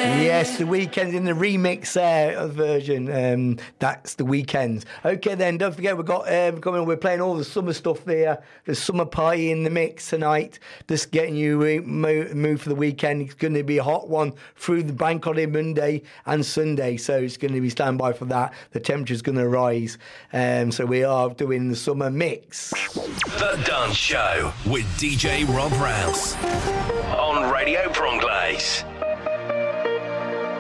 Yes, the Weekends in the remix version. That's the Weekends. Okay, then don't forget we've got coming. We're playing all the summer stuff there. The summer party in the mix tonight. Just getting you moved for the weekend. It's going to be a hot one through the bank holiday Monday and Sunday. So it's going to be stand by for that. The temperature's going to rise. So we are doing the summer mix. The Dance Show with DJ Rob Rouse on Radio Bronglaze.